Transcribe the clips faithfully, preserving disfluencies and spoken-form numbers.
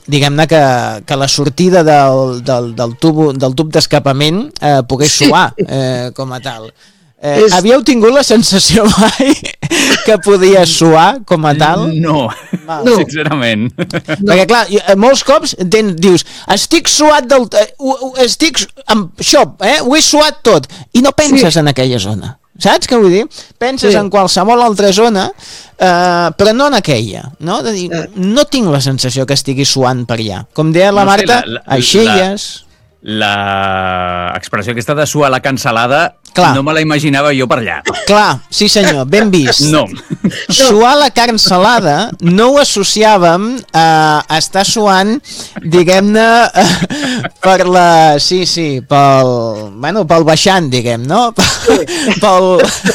diguem-ne que, que la sortida del, del, del tub, del tub d'escapament eh, pogués suar eh, com a tal. Eh, és... Havíeu tingut la sensació mai que podia suar com a tal? No, no. Sincerament. No. Perquè clar, molts cops tens, dius, estic suat del... estic amb això, eh? Ho he suat tot, i no penses sí. en aquella zona. Saps què vull dir? Penses sí. en qualsevol altra zona, eh, però no en aquella, no? De dir, no tinc la sensació que estigui suant per allà. Com deia la no Marta, sé, la, la, aixelles... La... la expressió aquesta de suar la cansalada Clar. No me la imaginava jo per allà. Clar, sí senyor, ben vist. No. Suar la carn salada no ho associàvem a estar suant, diguem-ne, per la... Sí, sí, pel... Bueno, pel baixant, diguem, no? Pel...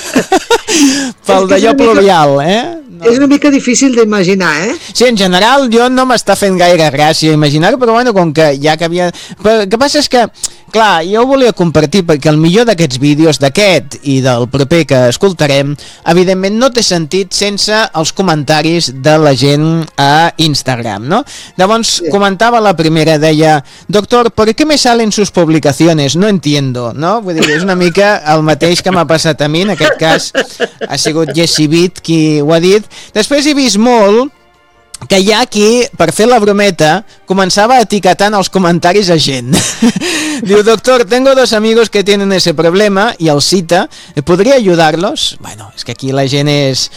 pel d'allò pluvial, eh? No. És una mica difícil d'imaginar, eh? Sí, en general jo no m'està fent gaire gràcia imaginar-ho, però bueno, com que ja que havia... Però el que passa és que, clar, jo ho volia compartir perquè el millor d'aquests vídeos, d'aquest i del proper que escoltarem, evidentment no té sentit sense els comentaris de la gent a Instagram, ¿no? Llavors, sí. Comentava la primera, deia, doctor, ¿por qué me salen sus publicaciones? No entiendo, no? Vull dir, és una mica el mateix que m'ha passat a mi, en aquest cas ha sigut Jessie Beat qui ho ha dit. Després he vist molt que hi ha qui, per fer la brometa, començava etiquetant els comentaris a gent. Diu, doctor, tengo dos amigos que tienen ese problema, i el cita, ¿podría ayudarlos? Bueno, és que aquí la gent és...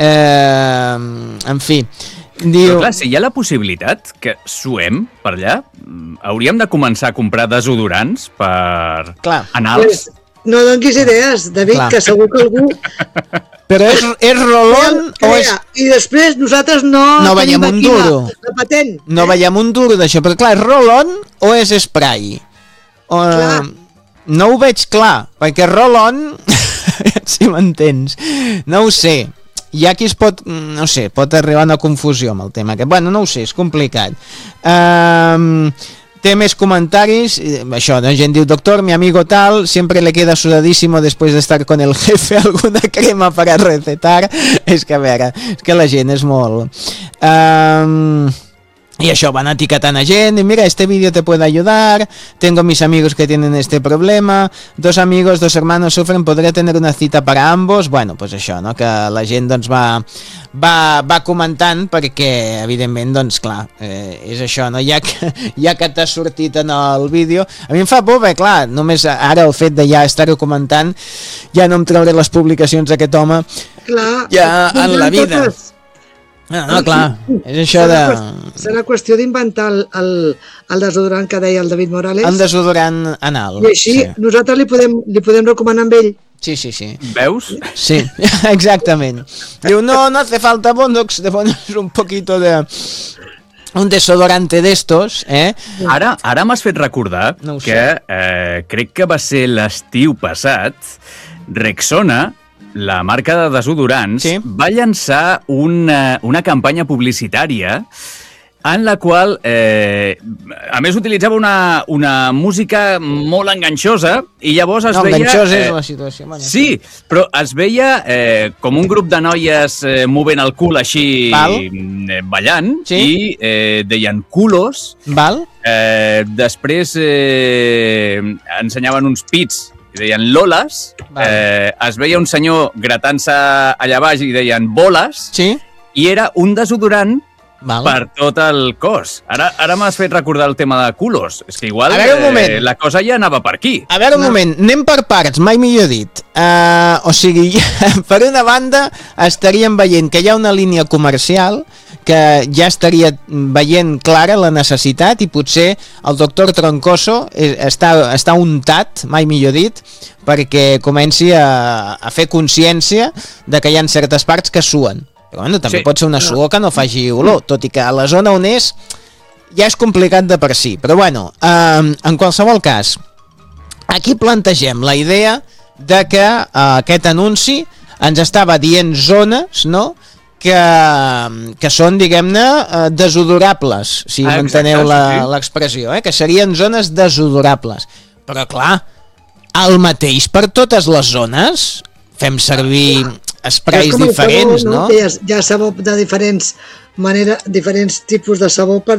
Eh, en fi... Diu... Però clar, si hi ha la possibilitat que suem per allà, hauríem de començar a comprar desodorants per clar. Anals. Pues, no donguis idees, David, clar. Que segur que algú... Però és, és rolón o és... I després nosaltres no... No veiem un duro. La, la patent. No veiem un duro d'això, però clar, és rolón o és spray? O, no ho veig clar, perquè rolón, si m'entens, no ho sé. Hi ha qui es pot, no sé, pot arribar a una confusió amb el tema aquest. Bueno, no ho sé, és complicat. Ehm... Um, Té més comentaris, això, la gent diu, doctor, mi amigo tal, siempre le queda sudadísimo después de estar con el jefe, alguna crema para recetar. És que a veure, és que la gent és molt... Um... Y això, van etiquetant a gent, y mira, este vídeo te puede ayudar, tengo mis amigos que tienen este problema, dos amigos, dos hermanos sufren, podré tener una cita para ambos. Bueno, pues això, no? Que la gent doncs va, va, va comentant perquè, evidentment, doncs clar, eh, és això, no? Ja que, ja que t'ha sortit en el vídeo, a mi em fa por, perquè clar, només ara el fet de ja estar-ho comentant, ja no em trauré les publicacions d'aquest home clar, ja en la vida. Totes. No, no, clar, és això de... Serà qüestió d'inventar el, el, el desodorant que deia el David Morales. El desodorant anal. I així sí. Nosaltres li podem, li podem recomanar amb ell. Sí, sí, sí. ¿Veus? Sí, exactament. Diu, no, no hace falta Bondox, te pones un poquito de... un desodorante d'estos, eh? Ara, ara m'has fet recordar no que eh, crec que va ser l'estiu passat, Rexona, la marca de desodorants, sí. Va llançar una, una campanya publicitària en la qual, eh, a més, utilitzava una, una música molt enganxosa i llavors es no, veia... No, enganxosa eh, és la situació. Bueno, sí, sí, però es veia eh, com un grup de noies eh, movent el cul així, eh, ballant, sí. I eh, deien culos. Val. Eh, després eh, ensenyaven uns pits i deien loles, eh, es veia un senyor gratant-se allà baix i deien boles, sí. I era un desodorant Val. Per tot el cos. Ara, ara m'has fet recordar el tema de culos. És que igual veure, eh, la cosa ja anava per aquí. A veure un no. moment, anem per parts, mai millor dit. Uh, o sigui, per una banda estaríem veient que hi ha una línia comercial que ja estaria veient clara la necessitat i potser el doctor Troncoso està, està untat, mai millor dit, perquè comenci a, a fer consciència de que hi ha certes parts que suen. Però bueno, també sí. Pot ser una suor que no faci olor, tot i que a la zona on és ja és complicat de per si. Però bueno, eh, en qualsevol cas, aquí plantegem la idea de que eh, aquest anunci ens estava dient zones, no?, que, que són, diguem-ne, desodorables, si ah, m'enteneu l'expressió, eh? Que serien zones desodorables. Però clar, el mateix per totes les zones, fem servir sprays diferents, sabó, no? no? Hi ha, hi ha sabó de diferents maneres, diferents tipus de sabó per